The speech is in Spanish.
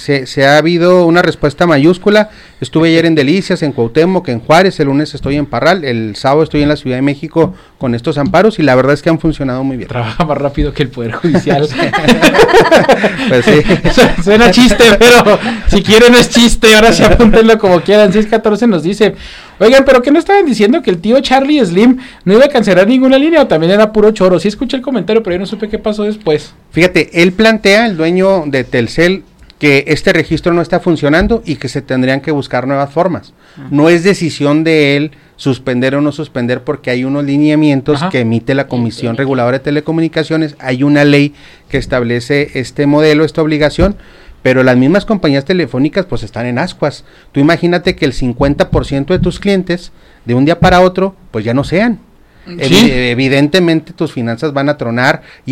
se ha habido una respuesta mayúscula. Estuve ayer en Delicias, en Cuauhtémoc, en Juárez, el lunes estoy en Parral, el sábado estoy en la Ciudad de México con estos amparos y la verdad es que han funcionado muy bien. Trabaja más rápido que el Poder Judicial. Pues sí. Suena chiste, pero si quieren no es chiste, ahora sí apúntenlo como quieran. 614 nos dice, oigan, pero ¿qué no estaban diciendo que el tío Charlie Slim no iba a cancelar ninguna línea o también era puro choro? Sí escuché el comentario, pero yo no supe qué pasó después. Fíjate, él plantea, el dueño de Telcel, que este registro no está funcionando y que se tendrían que buscar nuevas formas. No es decisión de él suspender o no suspender porque hay unos lineamientos que emite la Comisión Reguladora de Telecomunicaciones, hay una ley que establece este modelo, esta obligación, pero las mismas compañías telefónicas pues están en ascuas. Tú imagínate que el 50% de tus clientes de un día para otro pues ya no sean. ¿Sí? Evidentemente tus finanzas van a tronar y